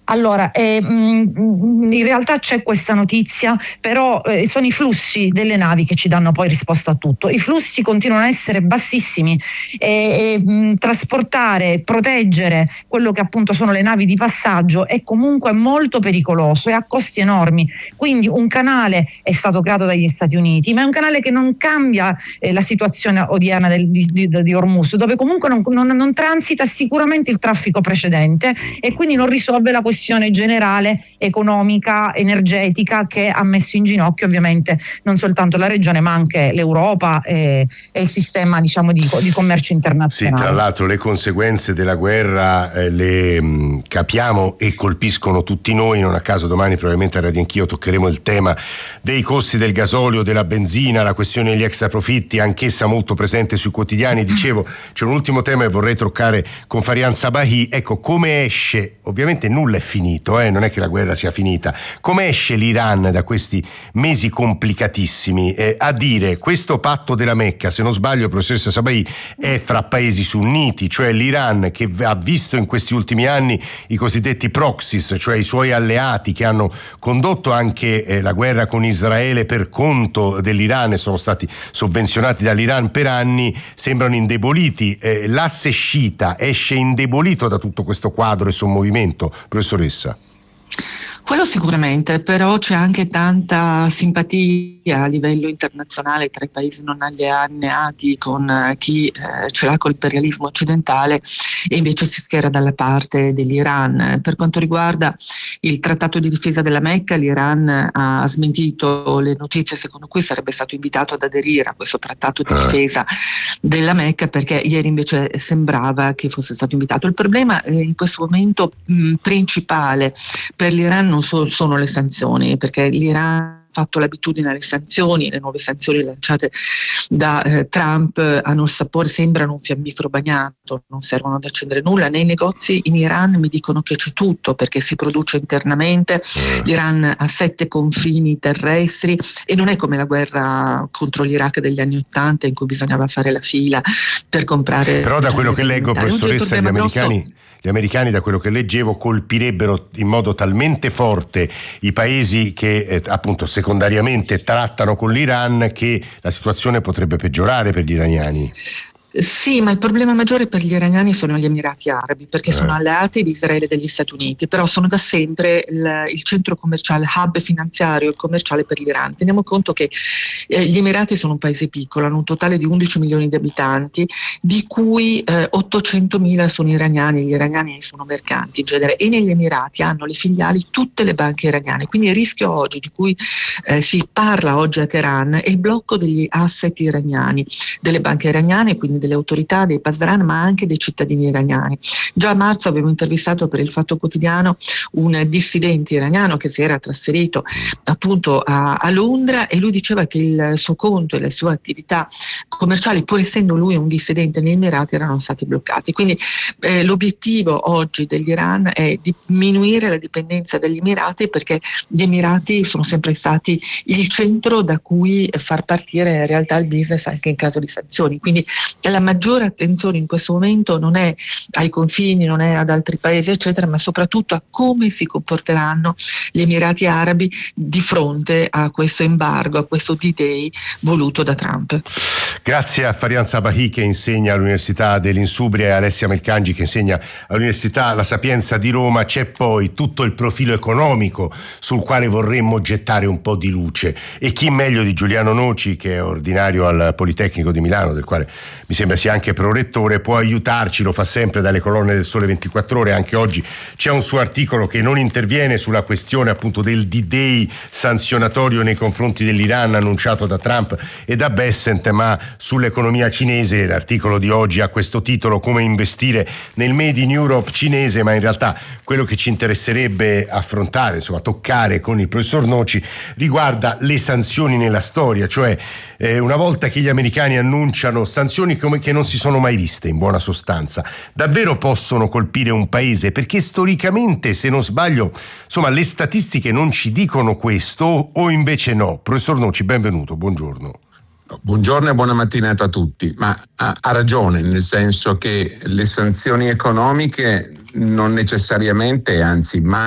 Allora, in realtà c'è questa notizia, però sono i flussi delle navi che ci danno poi risposta a tutto. I flussi continuano a essere bassissimi e trasportare, proteggere quello che appunto sono le navi di passaggio è comunque molto pericoloso e ha costi enormi. Quindi un canale è stato creato dagli Stati Uniti, ma è un canale che non cambia la situazione odierna di Hormuz, dove comunque non transita sicuramente il traffico precedente e quindi non risolve la questione generale economica, energetica, che ha messo in ginocchio ovviamente non soltanto la regione ma anche l'Europa e il sistema, diciamo, di commercio internazionale. Sì, tra l'altro le conseguenze della guerra le capiamo e colpiscono tutti noi. Non a caso domani probabilmente a Radio Anch'io toccheremo il tema dei costi del gasolio, della benzina, la questione degli extraprofitti, anch'essa molto presente sui quotidiani. Dicevo, c'è un ultimo tema che vorrei toccare con Farian Sabahi. Ecco, come esce, ovviamente nulla è finito, non è che la guerra sia finita, come esce l'Iran da questi mesi complicatissimi? A dire, questo patto della Mecca, se non sbaglio, professoressa Sabahi, è fra paesi sunniti, cioè l'Iran che ha visto in questi ultimi anni i cosiddetti proxies, cioè i suoi alleati che hanno condotto anche la guerra con Israele per conto dell'Iran e sono stati sovvenzionati dall'Iran per anni, sembrano indeboliti. L'asse sciita esce indebolito da tutto questo quadro e sommovimento, professoressa? Quello sicuramente, però c'è anche tanta simpatia a livello internazionale tra i paesi non alleati con chi ce l'ha col imperialismo occidentale e invece si schiera dalla parte dell'Iran. Per quanto riguarda il trattato di difesa della Mecca, l'Iran ha smentito le notizie secondo cui sarebbe stato invitato ad aderire a questo trattato di difesa della Mecca, perché ieri invece sembrava che fosse stato invitato. Il problema in questo momento principale per l'Iran non sono le sanzioni, perché l'Iran ha fatto l'abitudine alle sanzioni, le nuove sanzioni lanciate da Trump hanno il sapore, sembrano un fiammifero bagnato, non servono ad accendere nulla. Nei negozi in Iran mi dicono che c'è tutto perché si produce internamente, l'Iran ha 7 confini terrestri e non è come la guerra contro l'Iraq degli anni '80 in cui bisognava fare la fila per comprare. Però da quello che leggo, professoressa, gli americani, da quello che leggevo, colpirebbero in modo talmente forte i paesi che appunto secondariamente trattano con l'Iran che la situazione potrebbe peggiorare per gli iraniani. Sì, ma il problema maggiore per gli iraniani sono gli Emirati Arabi, perché sono alleati di Israele e degli Stati Uniti, però sono da sempre il centro commerciale, hub finanziario e commerciale per l'Iran. Teniamo conto che gli Emirati sono un paese piccolo, hanno un totale di 11 milioni di abitanti, di cui 800.000 sono iraniani, gli iraniani sono mercanti in genere, e negli Emirati hanno le filiali tutte le banche iraniane, quindi il rischio oggi di cui si parla oggi a Teheran è il blocco degli asset iraniani, delle banche iraniane, quindi delle autorità, dei pasdaran, ma anche dei cittadini iraniani. Già a marzo avevo intervistato per il Fatto Quotidiano un dissidente iraniano che si era trasferito appunto a Londra e lui diceva che il suo conto e le sue attività commerciali, pur essendo lui un dissidente negli Emirati, erano stati bloccati. Quindi l'obiettivo oggi dell'Iran è diminuire la dipendenza dagli Emirati, perché gli Emirati sono sempre stati il centro da cui far partire in realtà il business anche in caso di sanzioni. Quindi la maggiore attenzione in questo momento non è ai confini, non è ad altri paesi eccetera, ma soprattutto a come si comporteranno gli Emirati Arabi di fronte a questo embargo, a questo D-Day voluto da Trump. Grazie a Farian Sabahi che insegna all'Università dell'Insubria e a Alessia Melcangi che insegna all'Università La Sapienza di Roma. C'è poi tutto il profilo economico sul quale vorremmo gettare un po' di luce e chi meglio di Giuliano Noci, che è ordinario al Politecnico di Milano, del quale mi sembra sia anche prorettore, può aiutarci, lo fa sempre dalle colonne del Sole 24 Ore. Anche oggi c'è un suo articolo che non interviene sulla questione appunto del D-Day sanzionatorio nei confronti dell'Iran annunciato da Trump e da Bessent, ma sull'economia cinese. L'articolo di oggi ha questo titolo: come investire nel Made in Europe cinese, ma in realtà quello che ci interesserebbe affrontare, insomma toccare con il professor Noci, riguarda le sanzioni nella storia, cioè una volta che gli americani annunciano sanzioni come che non si sono mai viste, in buona sostanza, davvero possono colpire un paese? Perché storicamente, se non sbaglio, insomma le statistiche non ci dicono questo, o invece no? Professor Noci, benvenuto, buongiorno. Buongiorno e buona mattinata a tutti, ma ha ragione, nel senso che le sanzioni economiche non necessariamente, anzi mai